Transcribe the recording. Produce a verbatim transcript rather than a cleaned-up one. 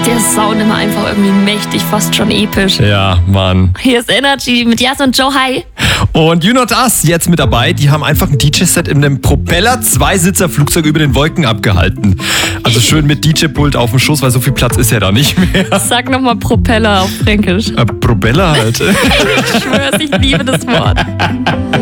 Der Sound immer einfach irgendwie mächtig, fast schon episch. Ja, Mann. Hier ist Energy mit Jas und Joe. Hi. Und You Not Us jetzt mit dabei. Die haben einfach ein D J-Set in einem Propeller-Zweisitzer-Flugzeug über den Wolken abgehalten. Also schön mit D J-Pult auf dem Schoß, weil so viel Platz ist ja da nicht mehr. Sag nochmal Propeller auf Fränkisch. Äh, Propeller halt. Ich schwör's, ich liebe das Wort.